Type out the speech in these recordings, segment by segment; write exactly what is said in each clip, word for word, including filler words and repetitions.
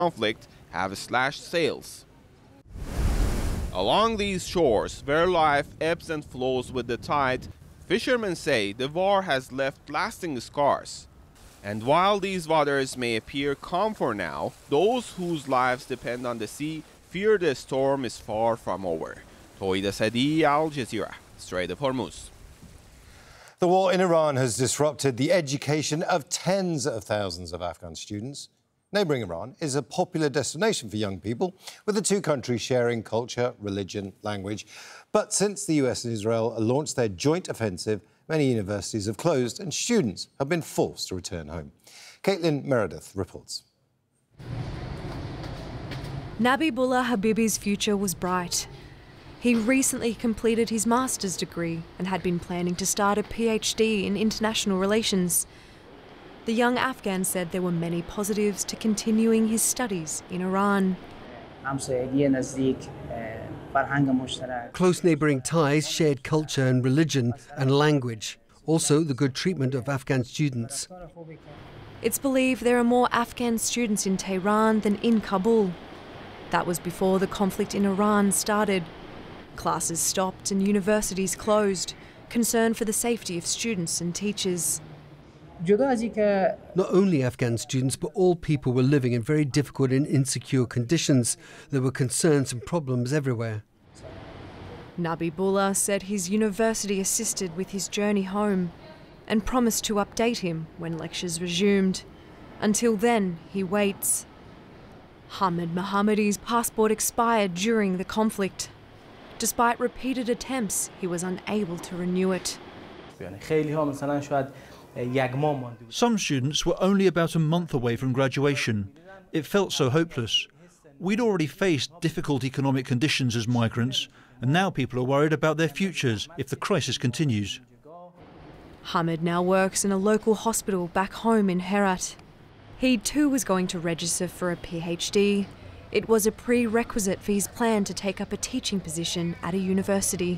conflict have slashed sails. Along these shores, where life ebbs and flows with the tide, fishermen say the war has left lasting scars. And while these waters may appear calm for now, those whose lives depend on the sea fear the storm is far from over. Toida Sadi, Al Jazeera, Strait of Hormuz. The war in Iran has disrupted the education of tens of thousands of Afghan students. Neighbouring Iran is a popular destination for young people, with the two countries sharing culture, religion, language. But since the U S and Israel launched their joint offensive, many universities have closed and students have been forced to return home. Caitlin Meredith reports. Nabihullah Habibi's future was bright. He recently completed his master's degree and had been planning to start a PhD in international relations. The young Afghan said there were many positives to continuing his studies in Iran. Close neighbouring ties, shared culture and religion and language. Also, the good treatment of Afghan students. It's believed there are more Afghan students in Tehran than in Kabul. That was before the conflict in Iran started. Classes stopped and universities closed, concern for the safety of students and teachers. Not only Afghan students, but all people were living in very difficult and insecure conditions. There were concerns and problems everywhere. Nabihullah said his university assisted with his journey home and promised to update him when lectures resumed. Until then, he waits. Hamid Mohammadi's passport expired during the conflict. Despite repeated attempts, he was unable to renew it. Some students were only about a month away from graduation. It felt so hopeless. We'd already faced difficult economic conditions as migrants, and now people are worried about their futures if the crisis continues. Hamid now works in a local hospital back home in Herat. He too was going to register for a PhD. It was a prerequisite for his plan to take up a teaching position at a university.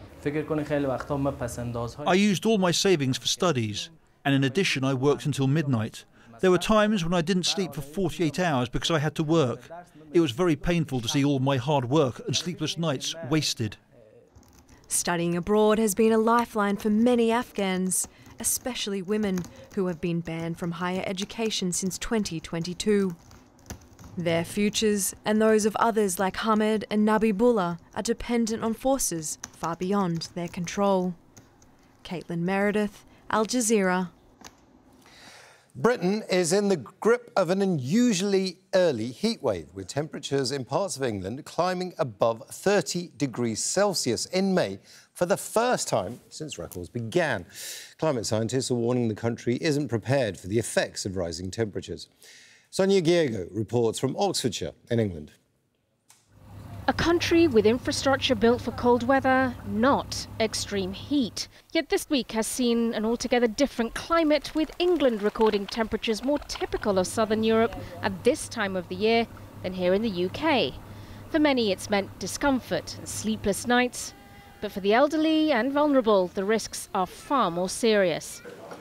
I used all my savings for studies, and in addition I worked until midnight. There were times when I didn't sleep for forty-eight hours because I had to work. It was very painful to see all my hard work and sleepless nights wasted. Studying abroad has been a lifeline for many Afghans, especially women who have been banned from higher education since twenty twenty-two. Their futures and those of others like Hamid and Nabihullah are dependent on forces far beyond their control. Caitlin Meredith, Al Jazeera. Britain is in the grip of an unusually early heatwave, with temperatures in parts of England climbing above thirty degrees Celsius in May for the first time since records began. Climate scientists are warning the country isn't prepared for the effects of rising temperatures. Sonia Giego reports from Oxfordshire in England. A country with infrastructure built for cold weather, not extreme heat. Yet this week has seen an altogether different climate, with England recording temperatures more typical of southern Europe at this time of the year than here in the U K. For many, it's meant discomfort and sleepless nights. But for the elderly and vulnerable, the risks are far more serious.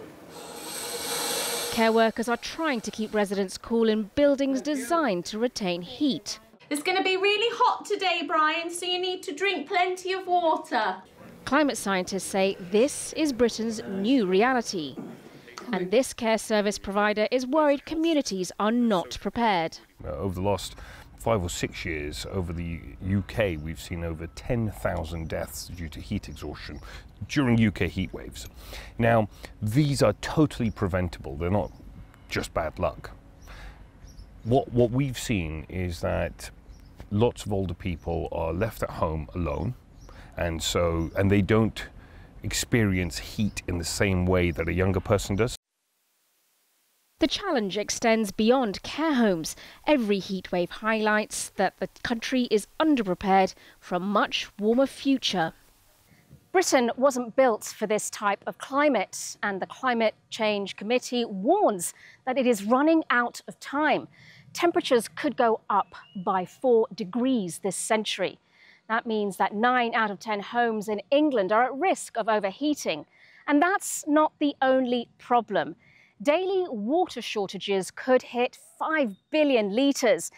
Care workers are trying to keep residents cool in buildings designed to retain heat. It's going to be really hot today, Brian, so you need to drink plenty of water. Climate scientists say this is Britain's new reality. And this care service provider is worried communities are not prepared. Uh, over the last five or six years, over the U K, we've seen over ten thousand deaths due to heat exhaustion during U K heat waves. Now, these are totally preventable. They're not just bad luck. What, what we've seen is that lots of older people are left at home alone, and so and they don't experience heat in the same way that a younger person does. The challenge extends beyond care homes. Every heatwave highlights that the country is underprepared for a much warmer future. Britain wasn't built for this type of climate, and the Climate Change Committee warns that it is running out of time. Temperatures could go up by four degrees this century. That means that nine out of ten homes in England are at risk of overheating. And that's not the only problem. Daily water shortages could hit five billion litres.